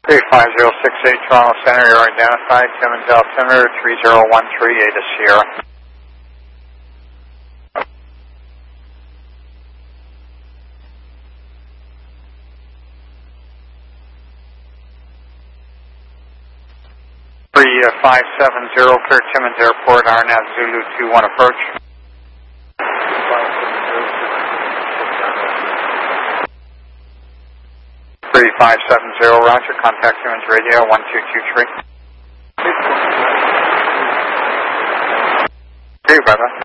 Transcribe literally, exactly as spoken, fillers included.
three five zero six eight Toronto Center, you're identified, Timmins altimeter three zero one three, Ada Sierra. three five seven zero, clear Timmins Airport, R N A V Zulu two one approach. three five seven zero, roger, contact Timmins Radio one two two three. See you, brother.